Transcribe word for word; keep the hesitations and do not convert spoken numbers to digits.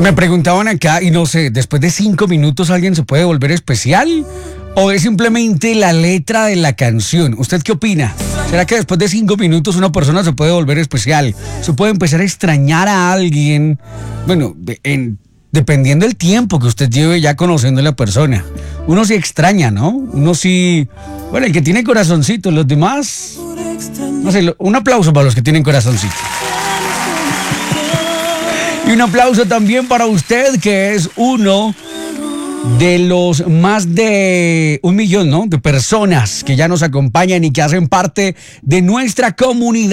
Me preguntaban acá, y no sé, después de cinco minutos alguien se puede volver especial o es simplemente la letra de la canción. ¿Usted qué opina? ¿Será que después de cinco minutos una persona se puede volver especial? ¿Se puede empezar a extrañar a alguien? Bueno, en, dependiendo del tiempo que usted lleve ya conociendo a la persona. Uno sí extraña, ¿no? Uno sí... Bueno, el que tiene corazoncito, los demás... No sé, un aplauso para los que tienen corazoncito. Y un aplauso también para usted, que es uno de los más de un millón, ¿no?, de personas que ya nos acompañan y que hacen parte de nuestra comunidad.